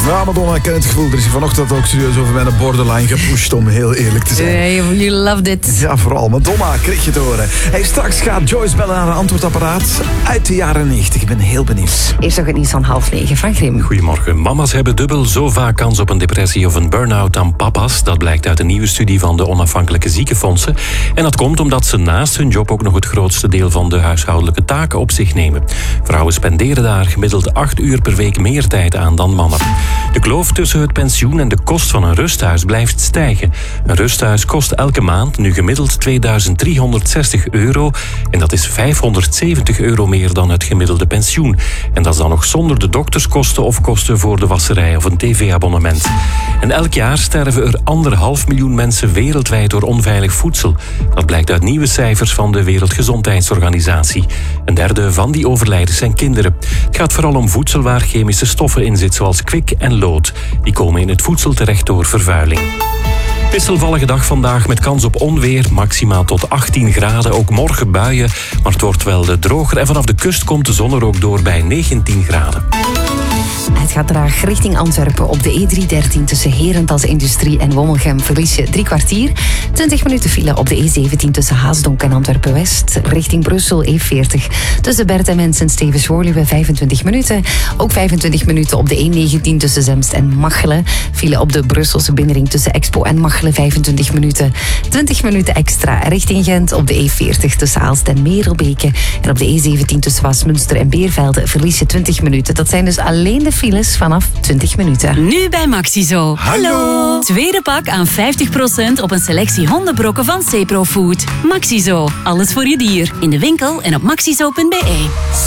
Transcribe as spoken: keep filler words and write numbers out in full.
Ja, Madonna, ik ken het gevoel. Er is vanochtend ook serieus over mijn borderline gepusht, om heel eerlijk te zijn. Hey, you loved it. Ja, vooral. Madonna, kreeg je te horen. Hey, straks gaat Joyce bellen naar een antwoordapparaat uit de jaren negentig. Ik ben heel benieuwd. Eerst nog het nieuws van half negen. Frank Grim. Goedemorgen. Mama's hebben dubbel zo vaak kans op een depressie of een burn-out dan papa's. Dat blijkt uit een nieuwe studie van de onafhankelijke ziekenfondsen. En dat komt omdat ze naast hun job ook nog het grootste deel van de huishoudelijke taken op zich nemen. Vrouwen spenderen daar gemiddeld acht uur per week meer tijd aan dan mannen. De kloof tussen het pensioen en de kost van een rusthuis blijft stijgen. Een rusthuis kost elke maand nu gemiddeld tweeduizend driehonderdzestig euro. En dat is vijfhonderdzeventig euro meer dan het gemiddelde pensioen. En dat is dan nog zonder de dokterskosten of kosten voor de wasserij of een tv-abonnement. En elk jaar sterven er anderhalf miljoen mensen wereldwijd door onveilig voedsel. Dat blijkt uit nieuwe cijfers van de Wereldgezondheidsorganisatie. Een derde van die overlijdens zijn kinderen. Het gaat vooral om voedsel waar chemische stoffen in zitten, zoals kwik en lood. Die komen in het voedsel terecht door vervuiling. Wisselvallige dag vandaag met kans op onweer, maximaal tot achttien graden. Ook morgen buien, maar het wordt wel droger. En vanaf de kust komt de zon er ook door bij negentien graden. Het gaat traag richting Antwerpen op de E driehonderddertien tussen Herentals Industrie en Wommelgem. Verlies je drie kwartier. twintig minuten file op de E zeventien tussen Haasdonk en Antwerpen-West. Richting Brussel E veertig tussen Bertemens en Stevens-Woluwe vijfentwintig minuten. Ook vijfentwintig minuten op de E negentien tussen Zemst en Machelen. File op de Brusselse binnenring tussen Expo en Machelen vijfentwintig minuten. twintig minuten extra richting Gent op de E veertig tussen Aalst en Merelbeke. En op de E zeventien tussen Wasmunster en Beervelde verlies je twintig minuten. Dat zijn dus alleen de files vanaf twintig minuten. Nu bij Maxizo. Hallo! Tweede pak aan vijftig procent op een selectie hondenbrokken van Cepro Food. Maxizo. Alles voor je dier. In de winkel en op maxizo punt be.